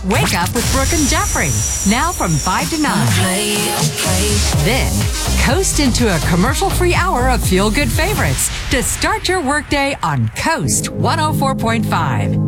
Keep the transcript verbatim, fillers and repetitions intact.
Wake Up with Brooke and Jeffrey. Now from five to nine. Play, play. Then, coast into a commercial-free hour of feel-good favorites to start your workday on Coast one oh four point five.